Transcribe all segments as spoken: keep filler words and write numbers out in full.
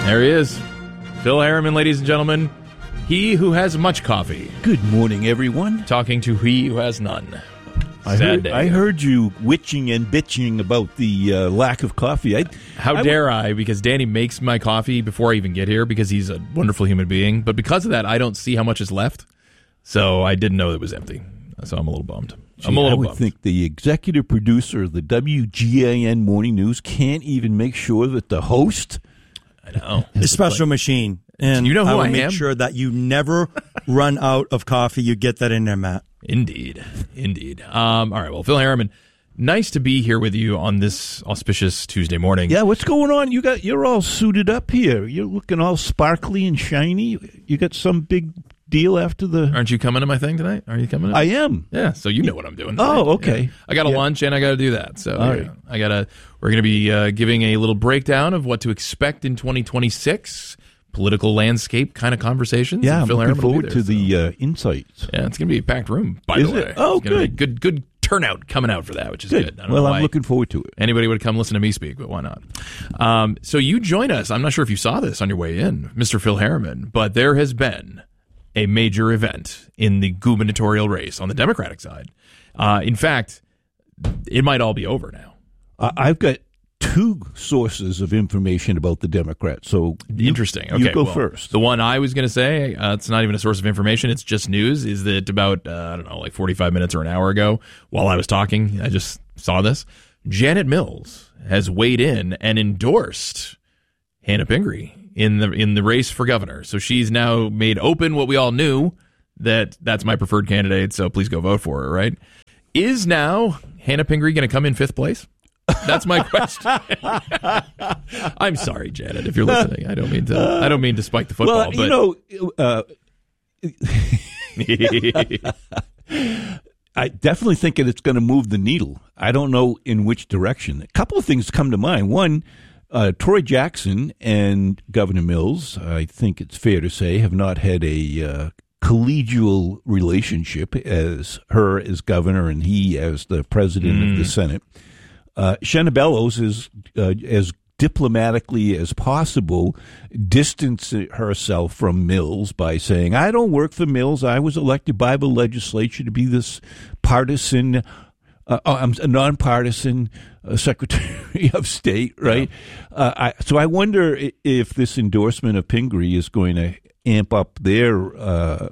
There he is. Phil Harriman, ladies and gentlemen. He who has much coffee. Good morning, everyone. Talking to he who has none. I Sad heard, day. I heard you witching and bitching about the uh, lack of coffee. I, How I dare I? Because Danny makes my coffee before I even get here because he's a wonderful human being. But because of that, I don't see how much is left. So I didn't know it was empty. So I'm a little bummed. Gee, I'm a little I would bummed. think the executive producer of the W G A N Morning News can't even make sure that the host... I know. A special machine. And you know who I will I make am? sure that you never run out of coffee. You get that in there, Matt. Indeed. Indeed. Um, all right. Well, Phil Harriman, nice to be here with you on this auspicious Tuesday morning. Yeah, what's going on? You got you're all suited up here. You're looking all sparkly and shiny. You got some big deal after the... Aren't you coming to my thing tonight? Are you coming to I am. Yeah, so you know what I'm doing. Oh, tonight. okay. Yeah. I got a Yeah. lunch and I got to do that. So All yeah, right. I got to. We're going to be uh, giving a little breakdown of what to expect in twenty twenty-six, political landscape kind of conversations. Yeah, and I'm Phil looking Harriman will forward be to there, the uh, insights. so. Yeah, it's going to be a packed room. By Is the it? way, Oh, it's gonna be good. good, good turnout coming out for that, which is good. Good. I don't Well, know I'm why looking forward to it. anybody would come listen to me speak, but why not? Um, so you join us. I'm not sure if you saw this on your way in, Mister Phil Harriman, but there has been a major event in the gubernatorial race on the Democratic side. Uh, in fact, it might all be over now. Uh, I've got two sources of information about the Democrats, so you, Interesting. Okay, you go well, first. The one I was going to say, uh, it's not even a source of information, it's just news, is that about, uh, I don't know, like forty-five minutes or an hour ago, while I was talking, I just saw this. Janet Mills has weighed in and endorsed Hannah Pingree in the in the race for governor. So she's now made open what we all knew, that that's my preferred candidate, so please go vote for her, right? Is now Hannah Pingree going to come in fifth place? That's my question. I'm sorry, Janet, if you're listening. I don't mean to. I don't mean to spike the football. Well, but you know, uh, I definitely think that it's going to move the needle. I don't know in which direction. A couple of things come to mind. One, uh, Troy Jackson and Governor Mills, I think it's fair to say, have not had a uh, collegial relationship as her as governor and he as the president mm. of the Senate. Uh, Shenna Bellows is uh, as diplomatically as possible distanced herself from Mills by saying, I don't work for Mills. I was elected by the legislature to be this partisan, uh, I'm a nonpartisan uh, Secretary of State, right? Yeah. Uh, I, so I wonder if this endorsement of Pingree is going to amp up their uh,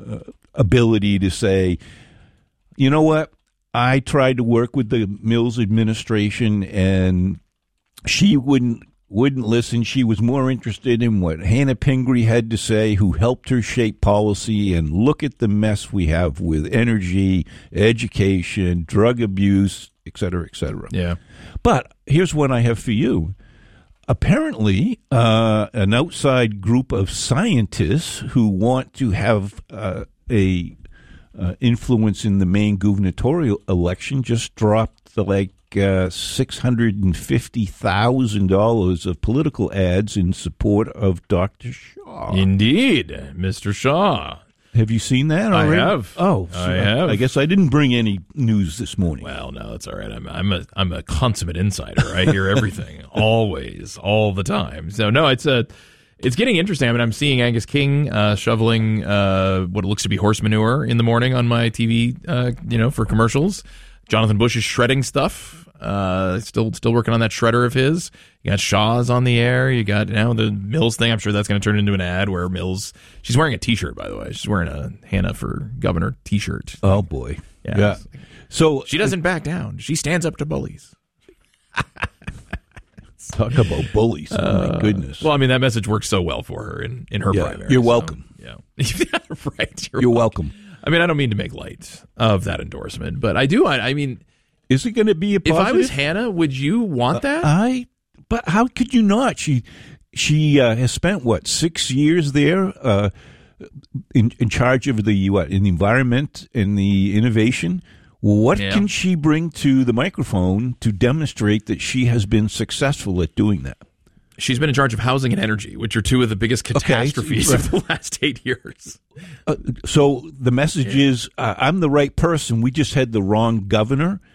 ability to say, you know what? I tried to work with the Mills administration, and she wouldn't wouldn't listen. She was more interested in what Hannah Pingree had to say, who helped her shape policy. And look at the mess we have with energy, education, drug abuse, et cetera, et cetera. Yeah. But here's one I have for you. Apparently, uh, an outside group of scientists who want to have uh, a Uh, influence in the Maine gubernatorial election just dropped the, like uh, six hundred fifty thousand dollars of political ads in support of Doctor Shaw. Indeed, Mister Shaw. Have you seen that already? I have. Oh, so I have. I guess I didn't bring any news this morning. Well, no, that's all right. I'm I'm a I'm a consummate insider. I hear everything, always, all the time. So no, it's a. It's getting interesting. I mean, I'm seeing Angus King uh, shoveling uh, what looks to be horse manure in the morning on my T V, uh, you know, for commercials. Jonathan Bush is shredding stuff. Uh, still, still working on that shredder of his. You got Shaw's on the air. You got you know the Mills thing. I'm sure that's going to turn into an ad where Mills. She's wearing a T-shirt, by the way. She's wearing a Hannah for Governor T-shirt. Oh boy, yeah. yeah. So she doesn't back down. She stands up to bullies. Talk about bullies. Oh, my uh, goodness. Well, I mean, that message works so well for her in, in her yeah, primary. You're so, welcome. Yeah. right. You're, you're welcome. welcome. I mean, I don't mean to make light of that endorsement, but I do. I, I mean, is it going to be a positive? If I was Hannah, would you want that? Uh, I, but how could you not? She, she uh, has spent, what, six years there uh, in, in charge of the, what, in the environment and the innovation. What yeah. can she bring to the microphone to demonstrate that she has been successful at doing that? She's been in charge of housing and energy, which are two of the biggest catastrophes okay. of the last eight years. Uh, so the message yeah. is, uh, I'm the right person. We just had the wrong governor.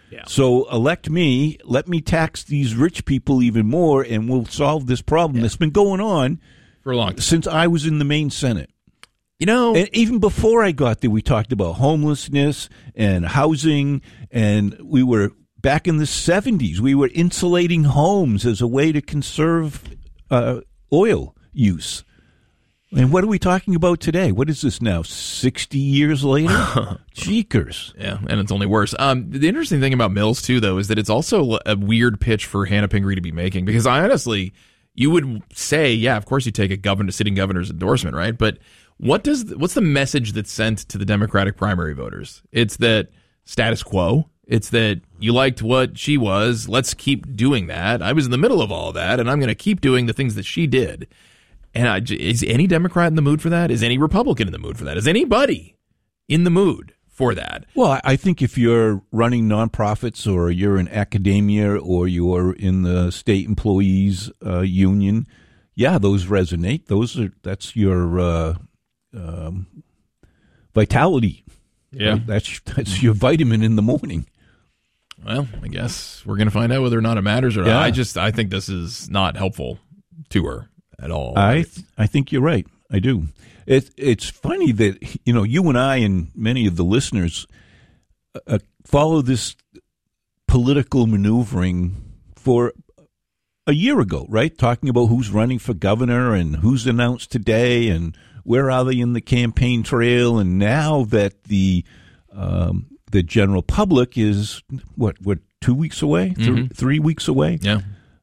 Yeah. So elect me, let me tax these rich people even more, and we'll solve this problem Yeah. that's been going on For a long time. since I was in the Maine Senate. You know, And even before I got there, we talked about homelessness and housing, and we were back in the seventies. We were insulating homes as a way to conserve uh, oil use. And what are we talking about today? What is this now? Sixty years later? Cheekers. yeah, and it's only worse. Um, the interesting thing about Mills, too, though, is that it's also a weird pitch for Hannah Pingree to be making, because I honestly, you would say, yeah, of course you take a governor, sitting governor's endorsement, right? But what does what's the message that's sent to the Democratic primary voters? It's that status quo. It's that you liked what she was. Let's keep doing that. I was in the middle of all of that, and I'm going to keep doing the things that she did. And I, is any Democrat in the mood for that? Is any Republican in the mood for that? Is anybody in the mood for that? Well, I- I think if you're running nonprofits, or you're in academia, or you're in the state employees uh, union, yeah, those resonate. Those are that's your uh, um, vitality. Yeah. Right? That's that's your vitamin in the morning. Well, I guess we're going to find out whether or not it matters or not. Yeah. I just I think this is not helpful to her at all. I th- I think you're right. I do. It, it's funny that, you know, you and I and many of the listeners uh, follow this political maneuvering for a year ago, right? Talking about who's running for governor and who's announced today and where are they in the campaign trail. And now that the um, the general public is, what, what two weeks away, Th- Mm-hmm. three weeks away? yeah.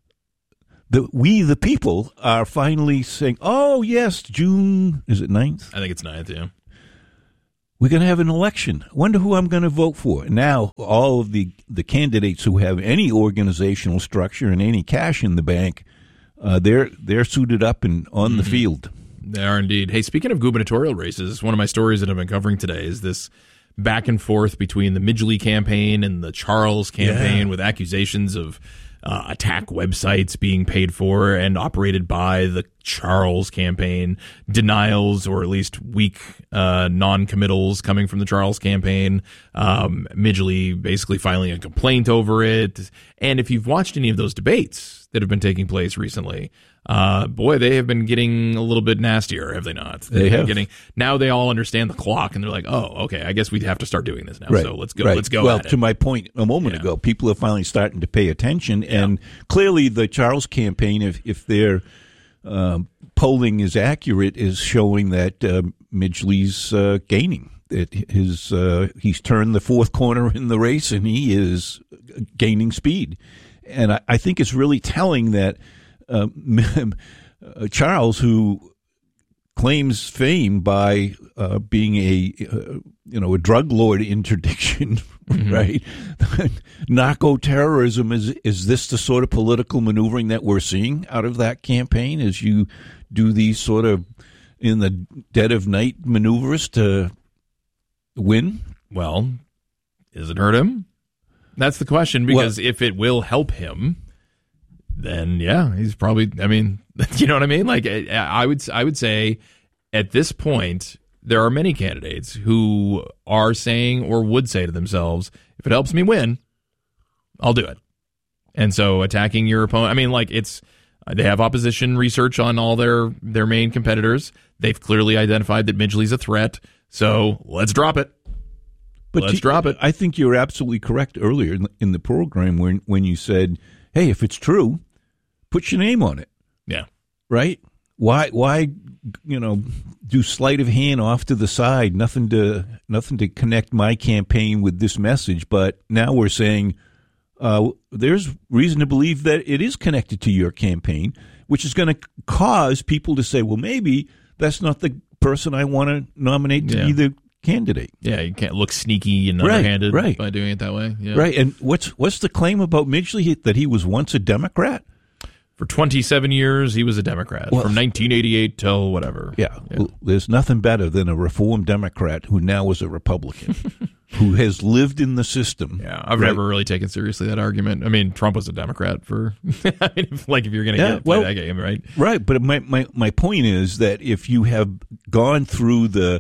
The, we, the people, are finally saying, oh, yes, June, is it ninth? I think it's ninth, yeah. We're going to have an election. Wonder who I'm going to vote for. Now, all of the, the candidates who have any organizational structure and any cash in the bank, uh, they're they're suited up and on Mm-hmm. the field. They are indeed. Hey, speaking of gubernatorial races, one of my stories that I've been covering today is this back and forth between the Midgley campaign and the Charles campaign, Yeah. with accusations of uh, attack websites being paid for and operated by the Charles campaign, denials or at least weak uh, non-committals coming from the Charles campaign, um, Midgley basically filing a complaint over it. And if you've watched any of those debates that have been taking place recently, uh, boy, they have been getting a little bit nastier, have they not? They They've been have. Getting, now they all understand the clock, and they're like, oh, okay, I guess we have to start doing this now. So let's go. Right. Let's go. Well, at to it. my point a moment Yeah. ago, people are finally starting to pay attention, and clearly the Charles campaign, if if their um, polling is accurate, is showing that uh, Midgley's uh, gaining. That his uh, he's turned the fourth corner in the race, and he is gaining speed. And I, I think it's really telling that uh, uh, Charles, who claims fame by uh, being a uh, you know a drug lord interdiction, Mm-hmm. right? Narco terrorism is is this the sort of political maneuvering that we're seeing out of that campaign? As you do these sort of in the dead of night maneuvers to win? Well, does it hurt him? That's the question, because if it will help him, then yeah, he's probably, I mean, you know what I mean? Like, I I would, I would say at this point, there are many candidates who are saying or would say to themselves, if it helps me win, I'll do it. And so attacking your opponent, I mean, like, it's, they have opposition research on all their, their main competitors. They've clearly identified that Midgley's a threat. So let's drop it. Let's you- drop it. I think you're absolutely correct earlier in the, in the program when when you said, "Hey, if it's true, put your name on it." Yeah. Right? Why? Why? You know, do sleight of hand off to the side. Nothing to nothing to connect my campaign with this message. But now we're saying uh, there's reason to believe that it is connected to your campaign, which is going to cause people to say, "Well, maybe that's not the person I want to nominate to Yeah. be the candidate." Yeah, you can't look sneaky and Right, underhanded right. by doing it that way. Yeah. Right, and what's what's the claim about Midgley, that he was once a Democrat? For twenty-seven years, he was a Democrat. Well- from nineteen eighty-eight till whatever. Yeah, well, there's nothing better than a reformed Democrat who now is a Republican, who has lived in the system. Yeah, I've Right. never really taken seriously that argument. I mean, Trump was a Democrat for, I mean, if, like, if you're going to Yeah, get play well- that game, right? Right, but my, my, my point is that if you have gone through the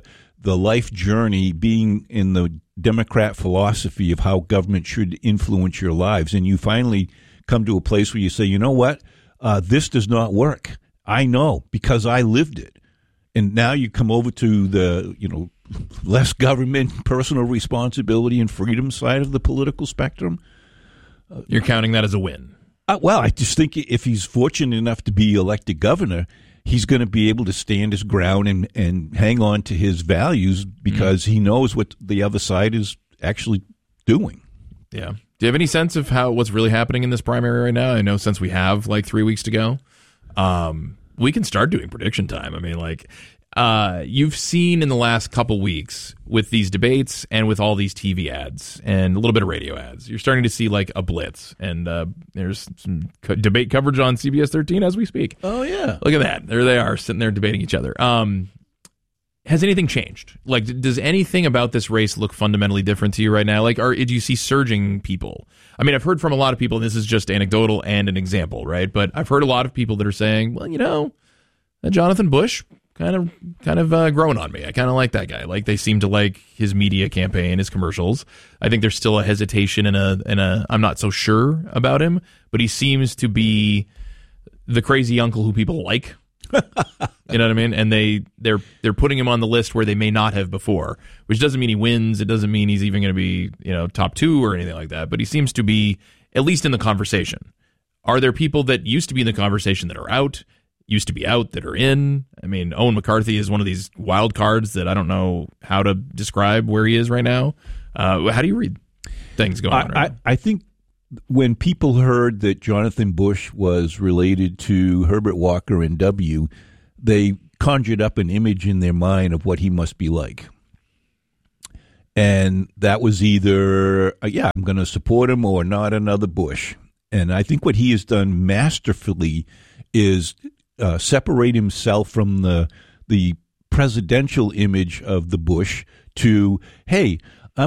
the life journey, being in the Democrat philosophy of how government should influence your lives, and you finally come to a place where you say, you know what, uh, this does not work. I know because I lived it. And now you come over to the, you know, less government, personal responsibility and freedom side of the political spectrum. You're counting that as a win. Uh, well, I just think if he's fortunate enough to be elected governor, he's going to be able to stand his ground and, and hang on to his values because mm. he knows what the other side is actually doing. Yeah. Do you have any sense of how what's really happening in this primary right now? I know since we have like three weeks to go, um, we can start doing prediction time. I mean, like, uh, you've seen in the last couple weeks with these debates and with all these T V ads and a little bit of radio ads, you're starting to see like a blitz. And uh, there's some co- debate coverage on C B S thirteen as we speak. Oh, yeah. Look at that. There they are sitting there debating each other. Um, has anything changed? Like, does anything about this race look fundamentally different to you right now? Like, are, do you see surging people? I mean, I've heard from a lot of people, and this is just anecdotal and an example, right? But I've heard a lot of people that are saying, well, you know, Jonathan Bush kind of kind of uh, growing on me. I kind of like that guy. Like, they seem to like his media campaign, his commercials. I think there's still a hesitation and a, and a I'm not so sure about him, but he seems to be the crazy uncle who people like. You know what I mean? And they they're they're putting him on the list where they may not have before, which doesn't mean he wins. It doesn't mean he's even going to be, you know, top two or anything like that. But he seems to be at least in the conversation. Are there people that used to be in the conversation that are out, used to be out that are in? I mean, Owen McCarthy is one of these wild cards that I don't know how to describe where he is right now. Uh, how do you read things going on right I, now? I think when people heard that Jonathan Bush was related to Herbert Walker and W, they conjured up an image in their mind of what he must be like. And that was either, uh, yeah, I'm going to support him or not another Bush. And I think what he has done masterfully is uh, separate himself from the the presidential image of the Bush to, hey,